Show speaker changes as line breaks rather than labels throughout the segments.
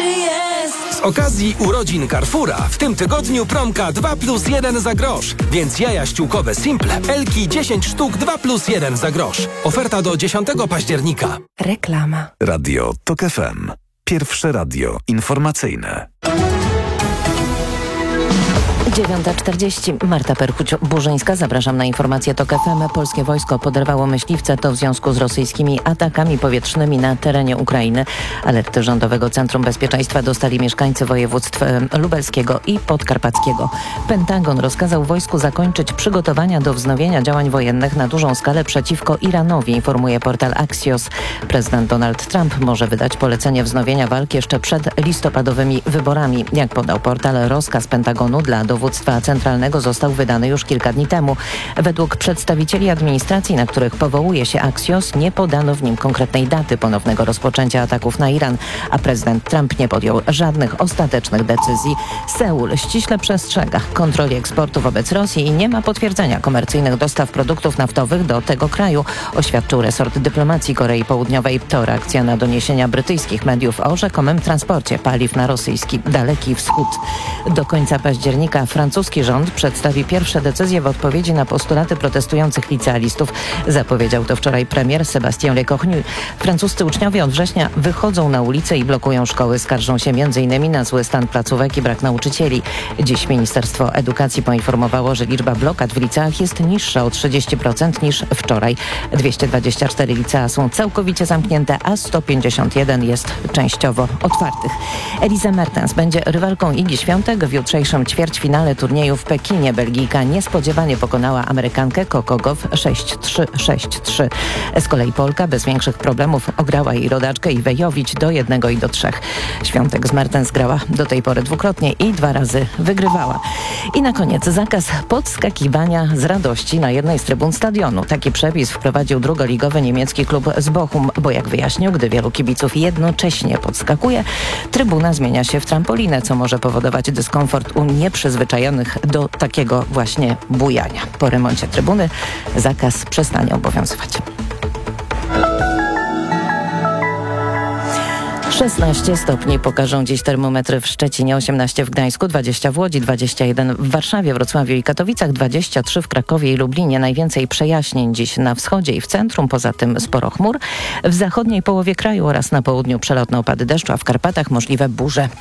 Z okazji urodzin Carrefoura w tym tygodniu promka 2+1 za grosz. Więc jaja ściółkowe Simple Elki 10 sztuk 2+1 za grosz. Oferta do 10 października.
Reklama.
Radio TOK FM. Pierwsze radio informacyjne.
9:40. Marta Perchuć-Burzyńska. Zapraszam na informację TOK FM. Polskie wojsko poderwało myśliwce. To w związku z rosyjskimi atakami powietrznymi na terenie Ukrainy. Alerty Rządowego Centrum Bezpieczeństwa dostali mieszkańcy województw lubelskiego i podkarpackiego. Pentagon rozkazał wojsku zakończyć przygotowania do wznowienia działań wojennych na dużą skalę przeciwko Iranowi, informuje portal Axios. Prezydent Donald Trump może wydać polecenie wznowienia walki jeszcze przed listopadowymi wyborami. Jak podał portal, rozkaz Pentagonu dla dowództwa centralnego został wydany już kilka dni temu. Według przedstawicieli administracji, na których powołuje się Axios, nie podano w nim konkretnej daty ponownego rozpoczęcia ataków na Iran, a prezydent Trump nie podjął żadnych ostatecznych decyzji. Seul ściśle przestrzega kontroli eksportu wobec Rosji i nie ma potwierdzenia komercyjnych dostaw produktów naftowych do tego kraju, oświadczył resort dyplomacji Korei Południowej. To reakcja na doniesienia brytyjskich mediów o rzekomym transporcie paliw na rosyjski Daleki Wschód. Do końca października francuski rząd przedstawi pierwsze decyzje w odpowiedzi na postulaty protestujących licealistów. Zapowiedział to wczoraj premier Sébastien Lecornu. Francuscy uczniowie od września wychodzą na ulice i blokują szkoły. Skarżą się m.in. na zły stan placówek i brak nauczycieli. Dziś Ministerstwo Edukacji poinformowało, że liczba blokad w liceach jest niższa o 30% niż wczoraj. 224 licea są całkowicie zamknięte, a 151 jest częściowo otwartych. Elise Mertens będzie rywalką Igi Świątek w jutrzejszym ćwierćfinale turnieju w Pekinie. Belgijka niespodziewanie pokonała Amerykankę Coco Gauff 6-3, 6-3. Z kolei Polka bez większych problemów ograła jej rodaczkę Iwę Jowić do 1 i do 3. Świątek z Mertens grała do tej pory dwukrotnie i 2 razy wygrywała. I na koniec zakaz podskakiwania z radości na jednej z trybun stadionu. Taki przepis wprowadził drugoligowy niemiecki klub z Bochum, bo jak wyjaśnił, gdy wielu kibiców jednocześnie podskakuje, trybuna zmienia się w trampolinę, co może powodować dyskomfort u nieprzyzwyczajonych do takiego właśnie bujania. Po remoncie trybuny zakaz przestanie obowiązywać. 16 stopni pokażą dziś termometry w Szczecinie, 18 w Gdańsku, 20 w Łodzi, 21 w Warszawie, Wrocławiu i Katowicach, 23 w Krakowie i Lublinie. Najwięcej przejaśnień dziś na wschodzie i w centrum, poza tym sporo chmur. W zachodniej połowie kraju oraz na południu przelotne opady deszczu, a w Karpatach możliwe burze.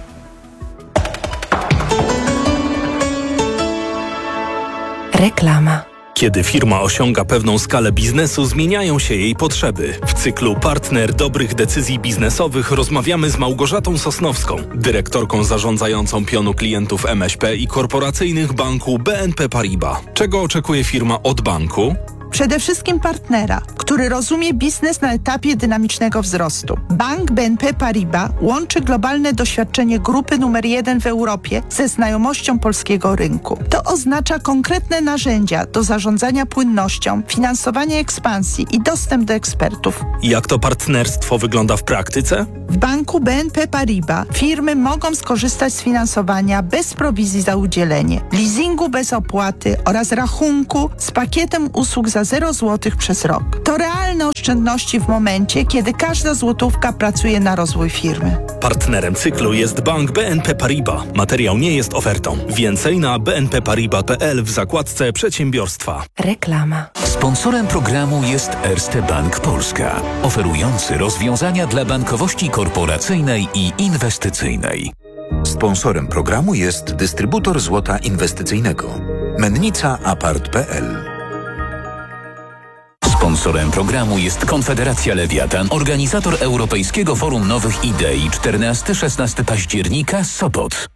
Reklama.
Kiedy firma osiąga pewną skalę biznesu, zmieniają się jej potrzeby. W cyklu Partner dobrych decyzji biznesowych rozmawiamy z Małgorzatą Sosnowską, dyrektorką zarządzającą pionu klientów MŚP i korporacyjnych banku BNP Paribas. Czego oczekuje firma od banku?
Przede wszystkim partnera, który rozumie biznes na etapie dynamicznego wzrostu. Bank BNP Paribas łączy globalne doświadczenie grupy numer 1 w Europie ze znajomością polskiego rynku. To oznacza konkretne narzędzia do zarządzania płynnością, finansowania ekspansji i dostęp do ekspertów.
Jak to partnerstwo wygląda w praktyce?
W banku BNP Paribas firmy mogą skorzystać z finansowania bez prowizji za udzielenie, leasingu bez opłaty oraz rachunku z pakietem usług za 0 zł przez rok. To realne oszczędności w momencie, kiedy każda złotówka pracuje na rozwój firmy.
Partnerem cyklu jest bank BNP Paribas. Materiał nie jest ofertą. Więcej na bnpparibas.pl w zakładce przedsiębiorstwa.
Reklama.
Sponsorem programu jest Erste Bank Polska, oferujący rozwiązania dla bankowości korporacyjnej i inwestycyjnej. Sponsorem programu jest dystrybutor złota inwestycyjnego Mennica Apart.pl. Sponsorem programu jest Konfederacja Lewiatan, organizator Europejskiego Forum Nowych Idei 14-16 października, Sopot.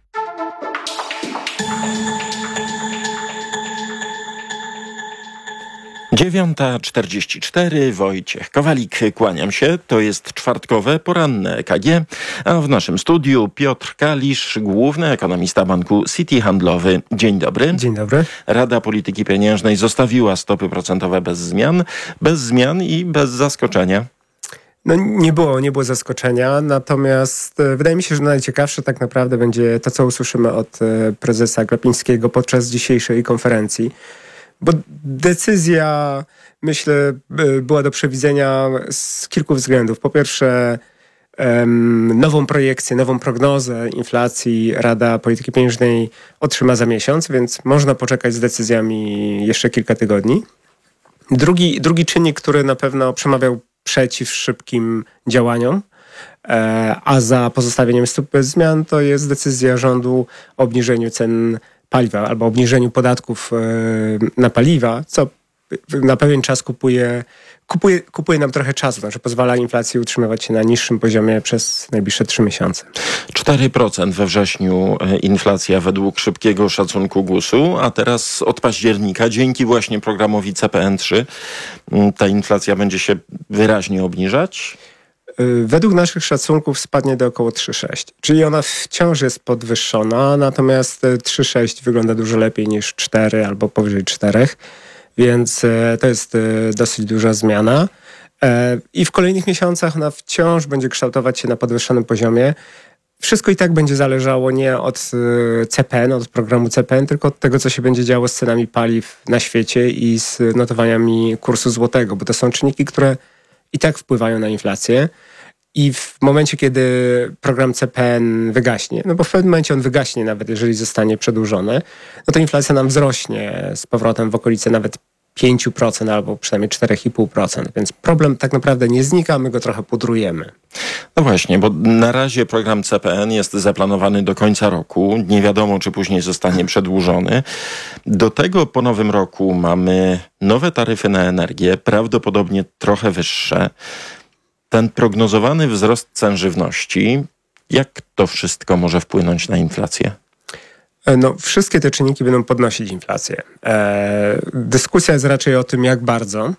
Dziewiąta 44, Wojciech Kowalik, kłaniam się. To jest czwartkowe, poranne EKG, a w naszym studiu Piotr Kalisz, główny ekonomista banku Citi Handlowy. Dzień dobry.
Dzień dobry. Rada
Polityki Pieniężnej zostawiła stopy procentowe bez zmian i bez zaskoczenia.
No nie było zaskoczenia, natomiast wydaje mi się, że najciekawsze tak naprawdę będzie to, co usłyszymy od prezesa Glapińskiego podczas dzisiejszej konferencji. Bo decyzja, myślę, była do przewidzenia z kilku względów. Po pierwsze, Nową projekcję, nową prognozę inflacji Rada Polityki Pieniężnej otrzyma za miesiąc, więc można poczekać z decyzjami jeszcze kilka tygodni. Drugi czynnik, który na pewno przemawiał przeciw szybkim działaniom, a za pozostawieniem stóp bez zmian, to jest decyzja rządu o obniżeniu cen paliwa albo obniżeniu podatków na paliwa, co na pewien czas kupuje nam trochę czasu, znaczy pozwala inflacji utrzymywać się na niższym poziomie przez najbliższe 3 miesiące.
4% we wrześniu inflacja według szybkiego szacunku GUS-u, a teraz od października dzięki właśnie programowi CPN3 ta inflacja będzie się wyraźnie obniżać?
Według naszych szacunków spadnie do około 3,6, czyli ona wciąż jest podwyższona, natomiast 3,6 wygląda dużo lepiej niż 4 albo powyżej 4, więc to jest dosyć duża zmiana. I w kolejnych miesiącach ona wciąż będzie kształtować się na podwyższonym poziomie. Wszystko i tak będzie zależało nie od CPN, od programu CPN, tylko od tego, co się będzie działo z cenami paliw na świecie i z notowaniami kursu złotego, bo to są czynniki, które i tak wpływają na inflację. I w momencie, kiedy program CPN wygaśnie, no bo w pewnym momencie on wygaśnie, nawet jeżeli zostanie przedłużony, no to inflacja nam wzrośnie z powrotem w okolice nawet 5% albo przynajmniej 4,5%. Więc problem tak naprawdę nie znika, my go trochę pudrujemy.
No właśnie, bo na razie program CPN jest zaplanowany do końca roku. Nie wiadomo, czy później zostanie przedłużony. Do tego po nowym roku mamy nowe taryfy na energię, prawdopodobnie trochę wyższe. Ten prognozowany wzrost cen żywności, jak to wszystko może wpłynąć na inflację?
No, wszystkie te czynniki będą podnosić inflację. Dyskusja jest raczej o tym, jak bardzo.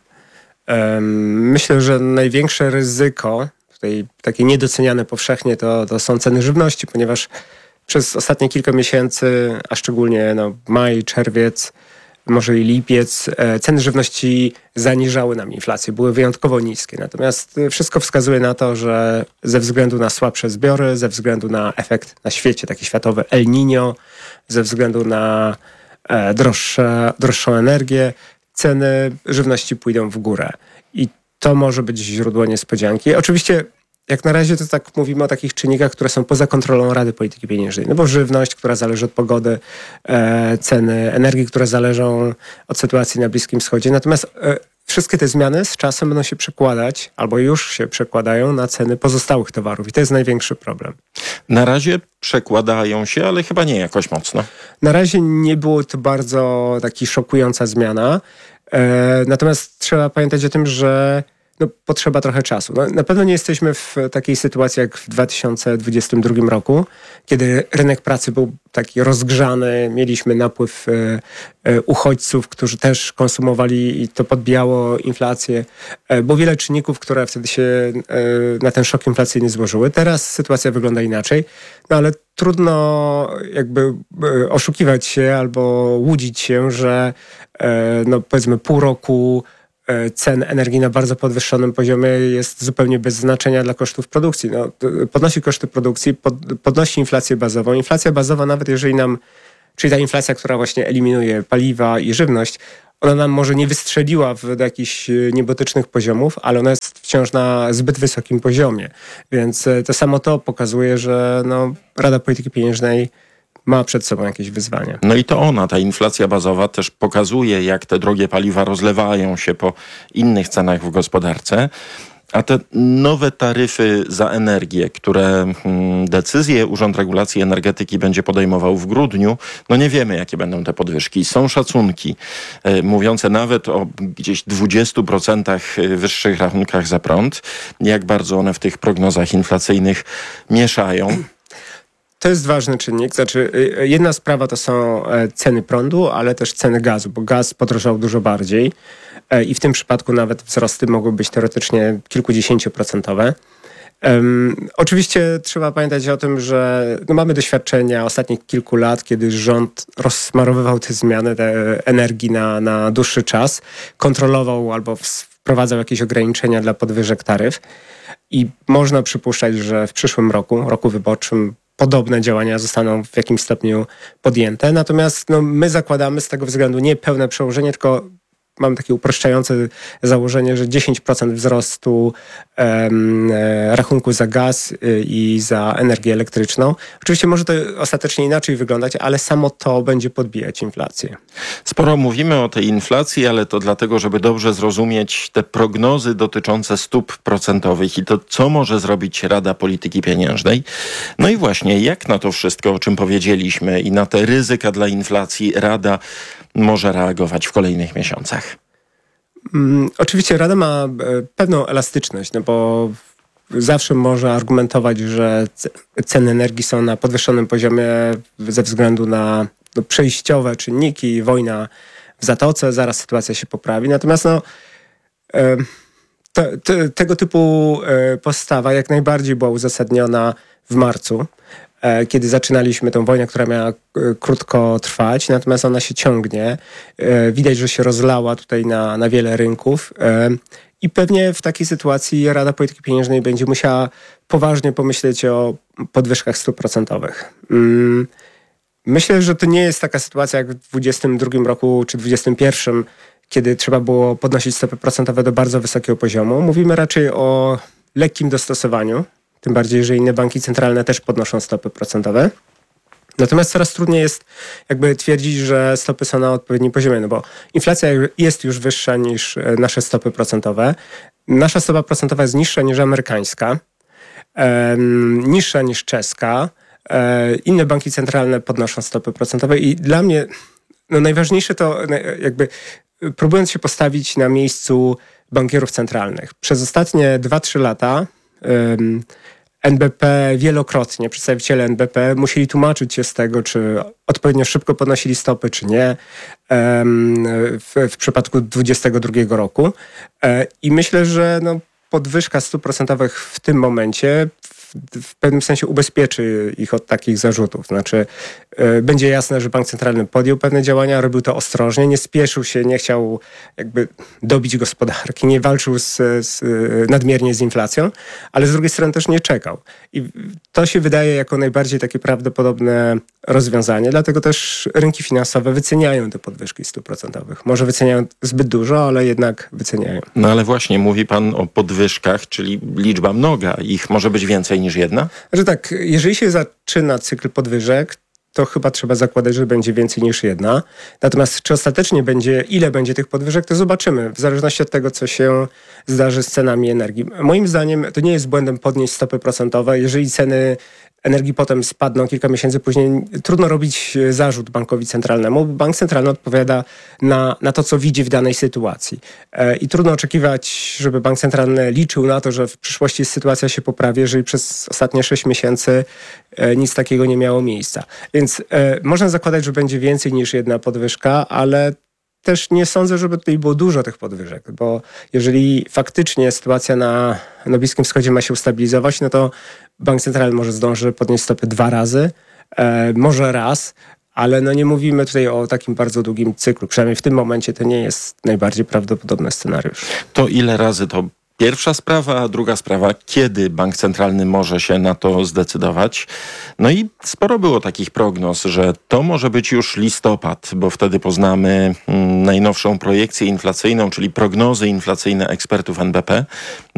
Myślę, że największe ryzyko, tutaj takie niedoceniane powszechnie, to są ceny żywności, ponieważ przez ostatnie kilka miesięcy, a szczególnie maj, czerwiec, może i lipiec, ceny żywności zaniżały nam inflację, były wyjątkowo niskie. Natomiast wszystko wskazuje na to, że ze względu na słabsze zbiory, ze względu na efekt na świecie, taki światowy El Niño, ze względu na droższą energię, ceny żywności pójdą w górę. I to może być źródło niespodzianki. Oczywiście jak na razie to tak mówimy o takich czynnikach, które są poza kontrolą Rady Polityki Pieniężnej. No bo żywność, która zależy od pogody, ceny energii, które zależą od sytuacji na Bliskim Wschodzie. Natomiast wszystkie te zmiany z czasem będą się przekładać, albo już się przekładają na ceny pozostałych towarów. I to jest największy problem.
Na razie przekładają się, ale chyba nie jakoś mocno.
Na razie nie było to bardzo taki szokująca zmiana. Natomiast trzeba pamiętać o tym, że potrzeba trochę czasu. Na pewno nie jesteśmy w takiej sytuacji jak w 2022 roku, kiedy rynek pracy był taki rozgrzany, mieliśmy napływ uchodźców, którzy też konsumowali i to podbijało inflację. Było wiele czynników, które wtedy się na ten szok inflacyjny złożyły. Teraz sytuacja wygląda inaczej, ale trudno jakby oszukiwać się albo łudzić się, że powiedzmy pół roku cen energii na bardzo podwyższonym poziomie jest zupełnie bez znaczenia dla kosztów produkcji. Podnosi koszty produkcji, podnosi inflację bazową. Inflacja bazowa, nawet jeżeli czyli ta inflacja, która właśnie eliminuje paliwa i żywność, ona nam może nie wystrzeliła do jakichś niebotycznych poziomów, ale ona jest wciąż na zbyt wysokim poziomie. Więc to samo to pokazuje, że Rada Polityki Pieniężnej ma przed sobą jakieś wyzwania.
No i to ta inflacja bazowa też pokazuje, jak te drogie paliwa rozlewają się po innych cenach w gospodarce. A te nowe taryfy za energię, które decyzje Urząd Regulacji Energetyki będzie podejmował w grudniu, nie wiemy, jakie będą te podwyżki. Są szacunki mówiące nawet o gdzieś 20% wyższych rachunkach za prąd. Jak bardzo one w tych prognozach inflacyjnych mieszają?
To jest ważny czynnik. Znaczy, jedna sprawa to są ceny prądu, ale też ceny gazu, bo gaz podrożał dużo bardziej i w tym przypadku nawet wzrosty mogły być teoretycznie kilkudziesięcioprocentowe. Oczywiście trzeba pamiętać o tym, że mamy doświadczenia ostatnich kilku lat, kiedy rząd rozsmarowywał te zmiany energii na dłuższy czas, kontrolował albo wprowadzał jakieś ograniczenia dla podwyżek taryf i można przypuszczać, że w przyszłym roku wyborczym, podobne działania zostaną w jakimś stopniu podjęte. Natomiast my zakładamy z tego względu nie pełne przełożenie, tylko mam takie upraszczające założenie, że 10% wzrostu rachunku za gaz i za energię elektryczną. Oczywiście może to ostatecznie inaczej wyglądać, ale samo to będzie podbijać inflację.
Sporo mówimy o tej inflacji, ale to dlatego, żeby dobrze zrozumieć te prognozy dotyczące stóp procentowych i to, co może zrobić Rada Polityki Pieniężnej. No i właśnie, jak na to wszystko, o czym powiedzieliśmy i na te ryzyka dla inflacji Rada może reagować w kolejnych miesiącach?
Oczywiście Rada ma pewną elastyczność, no bo zawsze może argumentować, że ceny energii są na podwyższonym poziomie ze względu na przejściowe czynniki, wojna w Zatoce, zaraz sytuacja się poprawi. Natomiast tego typu postawa jak najbardziej była uzasadniona w marcu, kiedy zaczynaliśmy tę wojnę, która miała krótko trwać, natomiast ona się ciągnie. Widać, że się rozlała tutaj na wiele rynków i pewnie w takiej sytuacji Rada Polityki Pieniężnej będzie musiała poważnie pomyśleć o podwyżkach stóp procentowych. Myślę, że to nie jest taka sytuacja jak w 2022 roku czy 2021, kiedy trzeba było podnosić stopy procentowe do bardzo wysokiego poziomu. Mówimy raczej o lekkim dostosowaniu, tym bardziej, że inne banki centralne też podnoszą stopy procentowe. Natomiast coraz trudniej jest jakby twierdzić, że stopy są na odpowiednim poziomie, no bo inflacja jest już wyższa niż nasze stopy procentowe. Nasza stopa procentowa jest niższa niż amerykańska, niższa niż czeska. Inne banki centralne podnoszą stopy procentowe i dla mnie najważniejsze to jakby próbując się postawić na miejscu bankierów centralnych. Przez ostatnie 2-3 lata NBP wielokrotnie, przedstawiciele NBP musieli tłumaczyć się z tego, czy odpowiednio szybko podnosili stopy, czy nie w przypadku 2022 roku. I myślę, że podwyżka stóp procentowych w tym momencie w pewnym sensie ubezpieczy ich od takich zarzutów. Znaczy będzie jasne, że bank centralny podjął pewne działania, robił to ostrożnie, nie spieszył się, nie chciał jakby dobić gospodarki, nie walczył nadmiernie z inflacją, ale z drugiej strony też nie czekał. I to się wydaje jako najbardziej takie prawdopodobne rozwiązanie, dlatego też rynki finansowe wyceniają te podwyżki stóp procentowych. Może wyceniają zbyt dużo, ale jednak wyceniają.
No ale właśnie mówi pan o podwyżkach, czyli liczba mnoga. Ich może być więcej niż jedna?
Że tak, jeżeli się zaczyna cykl podwyżek, to chyba trzeba zakładać, że będzie więcej niż jedna. Natomiast czy ostatecznie ile będzie tych podwyżek, to zobaczymy. W zależności od tego, co się zdarzy z cenami energii. Moim zdaniem to nie jest błędem podnieść stopy procentowe. Jeżeli ceny energii potem spadną kilka miesięcy później, trudno robić zarzut bankowi centralnemu. Bank centralny odpowiada na to, co widzi w danej sytuacji. I trudno oczekiwać, żeby bank centralny liczył na to, że w przyszłości sytuacja się poprawi, jeżeli przez ostatnie 6 miesięcy nic takiego nie miało miejsca. Więc można zakładać, że będzie więcej niż jedna podwyżka, ale też nie sądzę, żeby tutaj było dużo tych podwyżek, bo jeżeli faktycznie sytuacja na Bliskim Wschodzie ma się ustabilizować, no to bank centralny może zdąży podnieść stopy 2 razy, może raz, ale nie mówimy tutaj o takim bardzo długim cyklu. Przynajmniej w tym momencie to nie jest najbardziej prawdopodobny scenariusz.
To ile razy to pierwsza sprawa, a druga sprawa, kiedy bank centralny może się na to zdecydować? No i sporo było takich prognoz, że to może być już listopad, bo wtedy poznamy najnowszą projekcję inflacyjną, czyli prognozy inflacyjne ekspertów NBP.